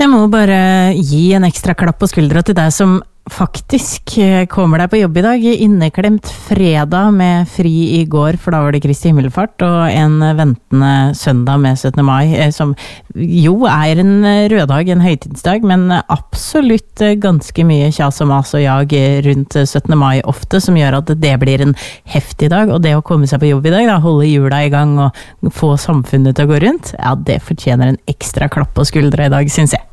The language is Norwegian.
Jeg må bare gi en ekstra klapp på skuldra til deg som faktisk kommer deg på jobb i dag. Inneklemt fredag med fri i går, for da var det Kristi himmelfart, og en ventende søndag med 17. mai, som jo er en røddag, en høytidsdag, men absolutt ganske mye kjas og mas og jag rundt 17. mai ofte, som gjør at det blir en heftig dag, og det å komme seg på jobb i dag, da, holde hjula i gang og få samfunnet til å gå rundt, ja, det fortjener en ekstra klapp på skuldra i dag, synes jeg.